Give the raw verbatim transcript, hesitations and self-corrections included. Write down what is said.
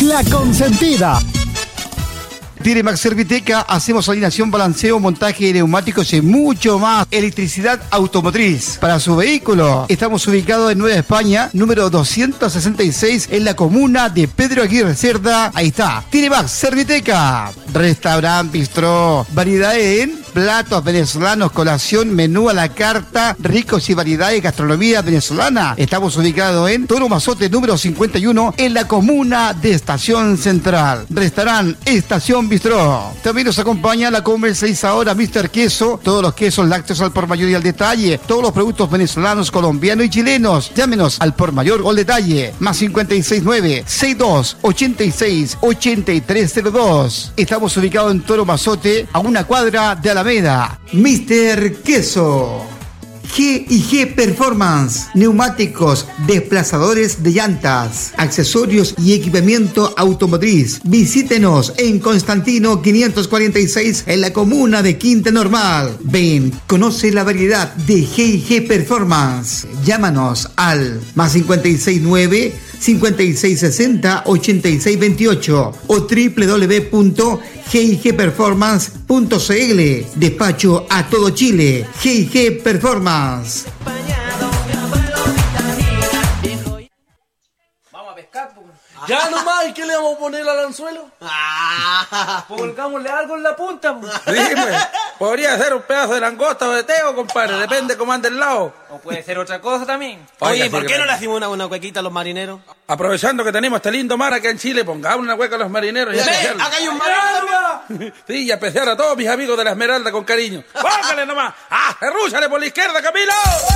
La Consentida. Tiremax Serviteca, hacemos alineación, balanceo, montaje de neumáticos y mucho más. Electricidad automotriz para su vehículo. Estamos ubicados en Nueva España, número doscientos sesenta y seis, en la comuna de Pedro Aguirre Cerda. Ahí está, Tiremax Serviteca. Restaurante Bistró, variedades en platos venezolanos, colación, menú a la carta, ricos y variedades, gastronomía venezolana. Estamos ubicados en Toro Mazote, número cincuenta y uno, en la comuna de Estación Central. Restaurante Estación Bistró. También nos acompaña la comercializadora míster Queso, todos los quesos lácteos al por mayor y al detalle, todos los productos venezolanos, colombianos y chilenos. Llámenos al por mayor o al detalle, más cincuenta y seis nueve, sesenta y dos, ochenta y seis, ochenta y tres cero dos. Estamos ubicados en Toro Mazote, a una cuadra de Alameda. míster Queso. G y G Performance, neumáticos, desplazadores de llantas, accesorios y equipamiento automotriz. Visítenos en Constantino quinientos cuarenta y seis, en la comuna de Quinta Normal. Ven, conoce la variedad de G y G Performance. Llámanos al más cincuenta y seis nueve, cincuenta y seis sesenta, ochenta y seis veintiocho o doble u doble u doble u punto g i g performance punto c l. Despacho a todo Chile. G y G Performance. Vamos a pescar, pues. Ya nomás, ¿y qué le vamos a poner al anzuelo? Pongámosle algo en la punta, pues. Sí, pues. Podría ser un pedazo de langosta o de teo, compadre. Depende cómo ande el lado. O puede ser otra cosa también. Oye, Oiga, ¿por sí qué que no me- le hacemos una, una cuequita a los marineros? Aprovechando que tenemos este lindo mar acá en Chile, pongamos una hueca a los marineros. Y ¡Ve! apreciarlo. ¡Acá hay un marinero! Sí, y apreciar a todos mis amigos de la Esmeralda con cariño. ¡Póngale nomás! ¡Ah, rúchale por la izquierda, Camilo!